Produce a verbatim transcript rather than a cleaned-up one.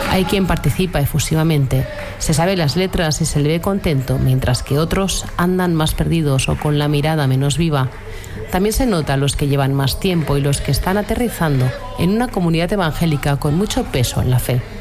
Hay quien participa efusivamente, se sabe las letras y se le ve contento, mientras que otros andan más perdidos o con la mirada menos viva. También se nota a los que llevan más tiempo y los que están aterrizando en una comunidad evangélica con mucho peso en la fe.